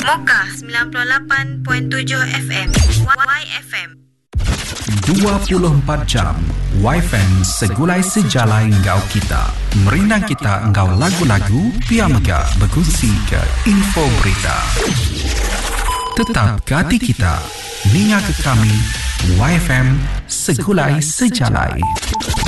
Moka 98.7 FM. YFM 24 jam YFM segulai sejalai engkau kita. Merinang kita engkau lagu-lagu, Pia Mega berkongsi ke info berita. Tetap ke hati kita, ninga ke kami, YFM segulai sejalai.